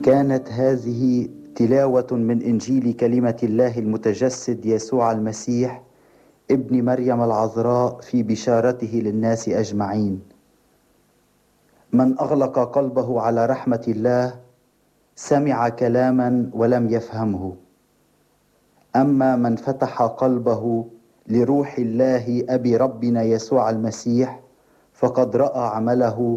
كانت هذه تلاوة من إنجيل كلمة الله المتجسد يسوع المسيح ابن مريم العذراء في بشارته للناس أجمعين. من أغلق قلبه على رحمة الله سمع كلاما ولم يفهمه، أما من فتح قلبه لروح الله أبي ربنا يسوع المسيح فقد رأى عمله